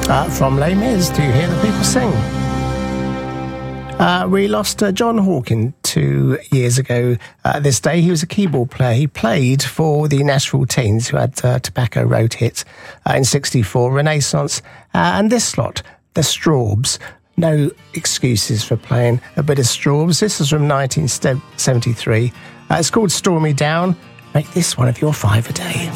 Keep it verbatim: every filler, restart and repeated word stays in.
Uh, from Les Mis, Do You Hear the People Sing? Uh, we lost uh, John Hawken two years ago uh, this day. He was a keyboard player. He played for the Nashville Teens, who had uh, Tobacco Road hit uh, in sixty-four, Renaissance, uh, and this slot, the Strawbs. No excuses for playing a bit of Strawbs. This is from nineteen seventy-three. Uh, it's called Stormy Down. Make this one of your five a day.